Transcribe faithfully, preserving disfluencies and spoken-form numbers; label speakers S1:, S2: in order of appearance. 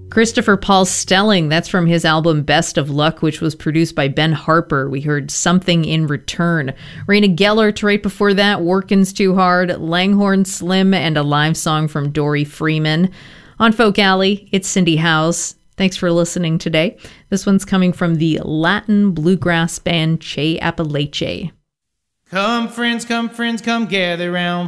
S1: Christopher Paul Stelling, that's from his album Best of Luck, which was produced by Ben Harper. We heard Something in Return. Raina Gellert, right before that, Workin's Too Hard, Langhorne Slim, and a live song from Dory Freeman. On Folk Alley, it's Cindy Howes. Thanks for listening today. This one's coming from the Latin bluegrass band Che Apalache.
S2: Come friends, come friends, come gather round